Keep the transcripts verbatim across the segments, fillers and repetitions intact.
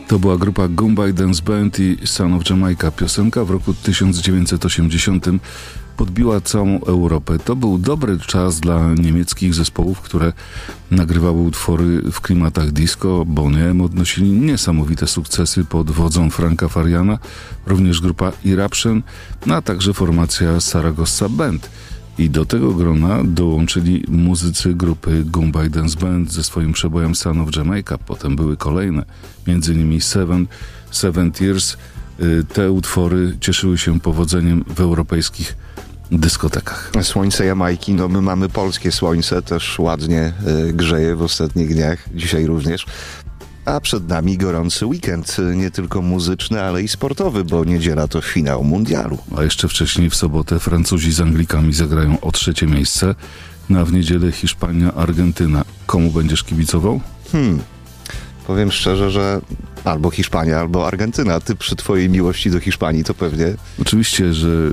To była grupa Goombay Dance Band i Son of Jamaica. Piosenka w roku tysiąc dziewięćset osiemdziesiątym podbiła całą Europę. To był dobry czas dla niemieckich zespołów, które nagrywały utwory w klimatach disco. Boney M odnosili niesamowite sukcesy pod wodzą Franka Fariana, również grupa Eruption, no a także formacja Saragossa Band. I do tego grona dołączyli muzycy grupy Goombay Dance Band ze swoim przebojem Son of Jamaica. Potem były kolejne, między innymi Seven, Seven Tears. Te utwory cieszyły się powodzeniem w europejskich dyskotekach. Słońce Jamajki, no my mamy polskie słońce, też ładnie y, grzeje w ostatnich dniach, dzisiaj również. A przed nami gorący weekend, nie tylko muzyczny, ale i sportowy, bo niedziela to finał mundialu. A jeszcze wcześniej w sobotę Francuzi z Anglikami zagrają o trzecie miejsce, no a w niedzielę Hiszpania, Argentyna. Komu będziesz kibicował? Hmm, powiem szczerze, że albo Hiszpania, albo Argentyna. Ty przy twojej miłości do Hiszpanii to pewnie... Oczywiście, że y,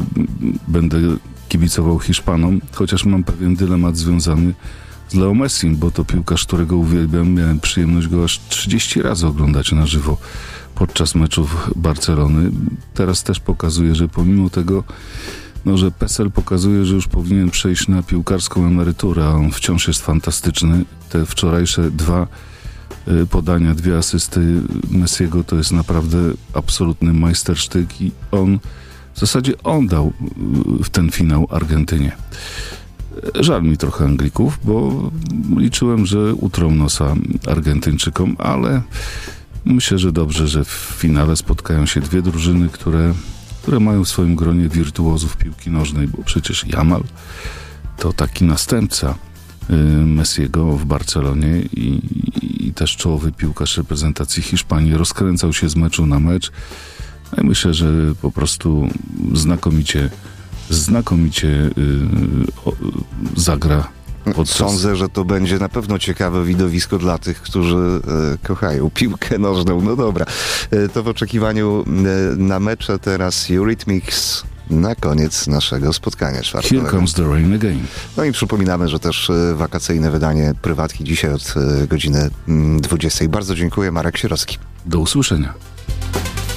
będę kibicował Hiszpanom, chociaż mam pewien dylemat związany z Leo Messim, bo to piłkarz, którego uwielbiam. Miałem przyjemność go aż trzydzieści razy oglądać na żywo podczas meczów Barcelony. Teraz też pokazuje, że pomimo tego, no, że PESEL pokazuje, że już powinien przejść na piłkarską emeryturę, a on wciąż jest fantastyczny. Te wczorajsze dwa y, podania, dwie asysty Messiego to jest naprawdę absolutny majstersztyk i on, w zasadzie on dał y, w ten finał Argentynie. Żal mi trochę Anglików, bo liczyłem, że utrą nosa Argentyńczykom, ale myślę, że dobrze, że w finale spotkają się dwie drużyny, które, które mają w swoim gronie wirtuozów piłki nożnej, bo przecież Yamal to taki następca Messiego w Barcelonie i, i też czołowy piłkarz reprezentacji Hiszpanii. Rozkręcał się z meczu na mecz. No i myślę, że po prostu znakomicie znakomicie yy, o, zagra podczas... Sądzę, że to będzie na pewno ciekawe widowisko dla tych, którzy e, kochają piłkę nożną. No dobra, e, to w oczekiwaniu e, na mecze teraz Eurythmics na koniec naszego spotkania czwartkowego. Here comes the rain again. No i przypominamy, że też e, wakacyjne wydanie Prywatki dzisiaj od e, godziny dwudziestej. Bardzo dziękuję, Marek Sierowski. Do usłyszenia.